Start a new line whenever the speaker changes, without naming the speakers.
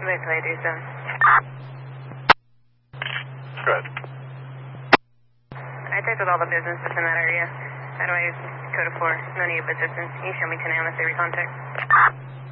Basically, I do so.
Good.
I checked with all the businesses in that area. How do I use code of 4? No need of assistance. Can you show me 10 AM if they recontact?